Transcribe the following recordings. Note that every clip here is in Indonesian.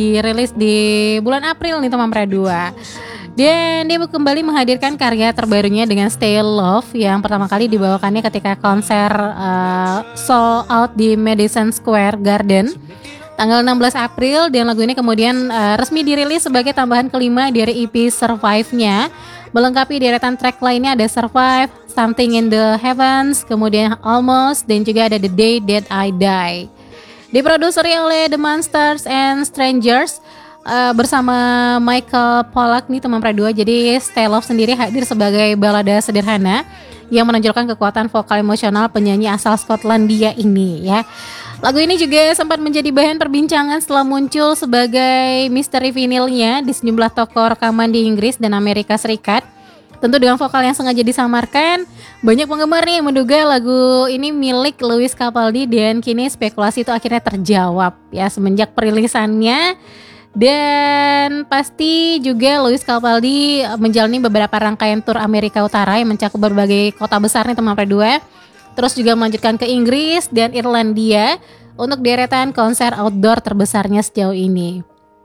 dirilis di bulan April nih teman Pradua. Dan dia kembali menghadirkan karya terbarunya dengan Stay Love yang pertama kali dibawakannya ketika konser sold out di Madison Square Garden tanggal 16 April. Dan lagu ini kemudian resmi dirilis sebagai tambahan kelima dari EP Survive-nya. Melengkapi deretan track lainnya ada Survive, Something in the Heavens, kemudian Almost, dan juga ada The Day That I Die. Diproduseri oleh The Monsters and Strangers bersama Michael Pollack nih teman Pradua. Jadi Stay Love sendiri hadir sebagai balada sederhana yang menonjolkan kekuatan vokal emosional penyanyi asal Skotlandia ini ya. Lagu ini juga sempat menjadi bahan perbincangan setelah muncul sebagai misteri vinilnya di sejumlah toko rekaman di Inggris dan Amerika Serikat. Tentu dengan vokal yang sengaja disamarkan, banyak penggemar nih yang menduga lagu ini milik Lewis Capaldi dan kini spekulasi itu akhirnya terjawab ya semenjak perilisannya. Dan pasti juga Lewis Capaldi menjalani beberapa rangkaian tur Amerika Utara yang mencakup berbagai kota besar nih teman Pradua. Terus juga melanjutkan ke Inggris dan Irlandia untuk deretan konser outdoor terbesarnya sejauh ini.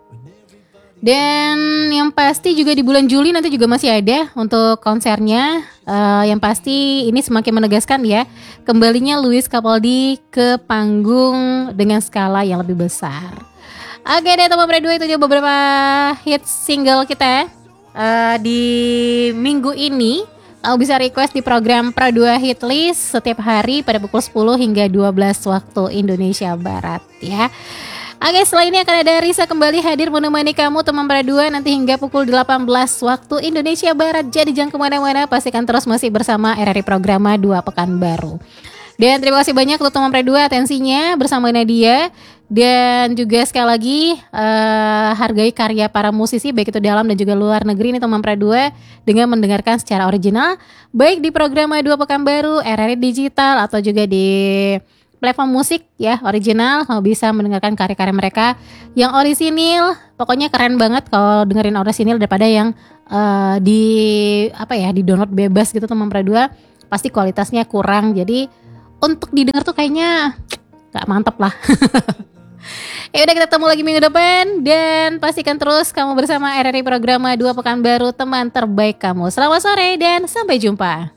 Dan yang pasti juga di bulan Juli nanti juga masih ada untuk konsernya. Yang pasti ini semakin menegaskan ya kembalinya Lewis Capaldi ke panggung dengan skala yang lebih besar. Oke deh teman Pradua, itu juga beberapa hit single kita di minggu ini. Kamu bisa request di program Pradua Hit List setiap hari pada pukul 10 hingga 12 waktu Indonesia Barat ya. Oke, setelah ini akan ada Risa kembali hadir menemani kamu teman Pradua nanti hingga pukul 18 waktu Indonesia Barat. Jadi jangan kemana-mana, pastikan terus masih bersama RRI Programa 2 Pekanbaru. Dan terima kasih banyak untuk teman Pradua atensinya bersama Nadia. Dan juga sekali lagi hargai karya para musisi baik itu dalam dan juga luar negeri nih teman Pradua dengan mendengarkan secara original baik di program 2 Pekanbaru, RRI Digital atau juga di platform musik ya original. Kamu bisa mendengarkan karya-karya mereka yang orisinil. Pokoknya keren banget kalau dengerin orisinil daripada yang di download bebas gitu teman Pradua. Pasti kualitasnya kurang. Jadi untuk didengar tuh kayaknya gak mantep lah. Ya udah, kita ketemu lagi minggu depan dan pastikan terus kamu bersama RRI Programa 2 Pekanbaru, teman terbaik kamu. Selamat sore dan sampai jumpa.